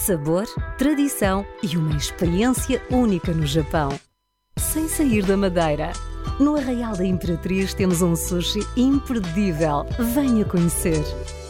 Sabor, tradição e uma experiência única no Japão. Sem sair da Madeira. No Arraial da Imperatriz temos um sushi imperdível. Venha conhecer.